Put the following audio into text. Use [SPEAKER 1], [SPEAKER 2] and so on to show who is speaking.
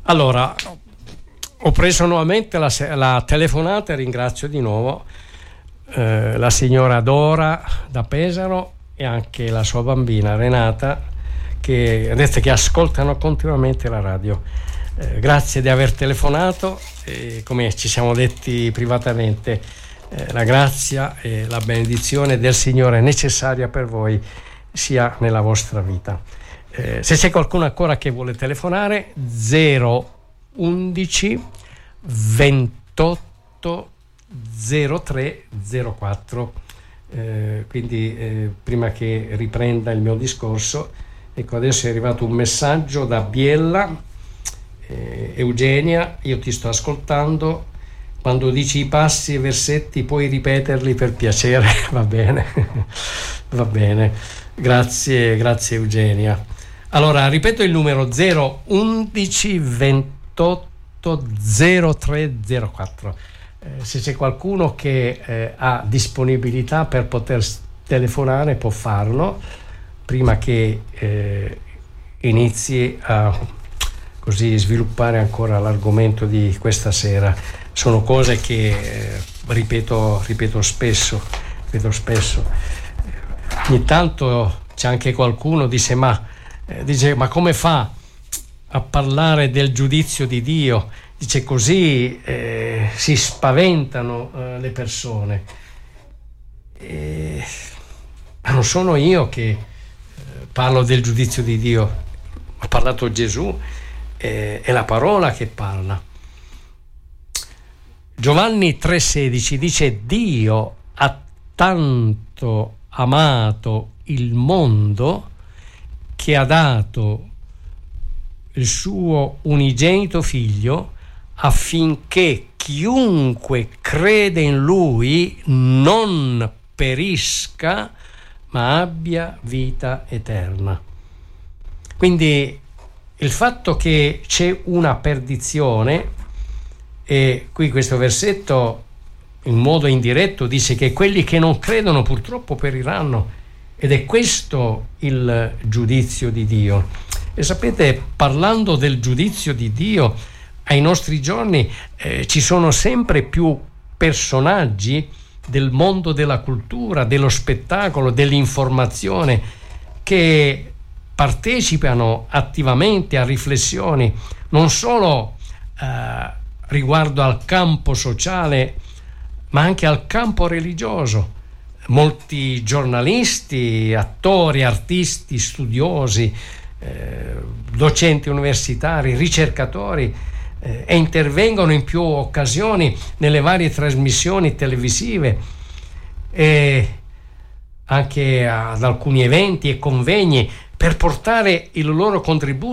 [SPEAKER 1] Allora, ho preso nuovamente la telefonata e ringrazio di nuovo la signora Dora da Pesaro e anche la sua bambina Renata, che ha detto che ascoltano continuamente la radio. Grazie di aver telefonato e, come ci siamo detti privatamente, la grazia e la benedizione del Signore è necessaria per voi sia nella vostra vita. Se c'è qualcuno ancora che vuole telefonare, 011 28 03 04. Quindi prima che riprenda il mio discorso, ecco, adesso è arrivato un messaggio da Biella. Eugenia, io ti sto ascoltando, quando dici i passi e i versetti puoi ripeterli per piacere. Va bene. Va bene, grazie Eugenia. Allora ripeto il numero: 011 28 03 04. Se c'è qualcuno che ha disponibilità per poter telefonare può farlo prima che inizi a così sviluppare ancora l'argomento di questa sera. Sono cose che ripeto spesso. Ogni tanto c'è anche qualcuno dice ma come fa a parlare del giudizio di Dio? Dice così si spaventano le persone. Ma non sono io che parlo del giudizio di Dio, ha parlato Gesù, è la parola che parla. Giovanni 3,16 dice: Dio ha tanto amato il mondo che ha dato il suo unigenito figlio affinché chiunque crede in lui non perisca ma abbia vita eterna. Quindi il fatto che c'è una perdizione, e qui questo versetto in modo indiretto dice che quelli che non credono purtroppo periranno, ed è questo il giudizio di Dio. E sapete, parlando del giudizio di Dio, ai nostri giorni ci sono sempre più personaggi del mondo della cultura, dello spettacolo, dell'informazione, che partecipano attivamente a riflessioni non solo riguardo al campo sociale, ma anche al campo religioso. Molti giornalisti, attori, artisti, studiosi, docenti universitari, ricercatori intervengono in più occasioni nelle varie trasmissioni televisive e anche ad alcuni eventi e convegni per portare il loro contributo